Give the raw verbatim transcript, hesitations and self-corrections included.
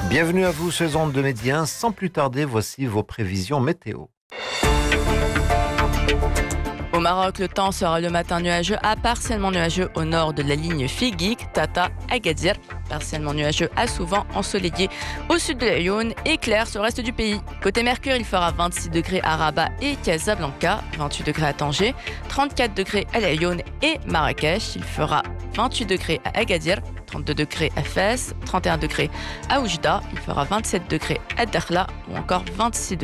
Bienvenue à vous, chers ondes de Médien. Sans plus tarder, voici vos prévisions météo. Au Maroc, le temps sera le matin nuageux à partiellement nuageux au nord de la ligne Figuik, Tata, Agadir. Partiellement nuageux à souvent ensoleillé au sud de l'Ayoun et clair sur le reste du pays. Côté Mercure, il fera vingt-six degrés à Rabat et Casablanca, vingt-huit degrés à Tanger, trente-quatre degrés à l'Ayoun et Marrakech. Il fera vingt-huit degrés à Agadir, trente-deux degrés à Fès, trente et un degrés à Oujda. Il fera vingt-sept degrés à Dakhla ou encore vingt-six degrés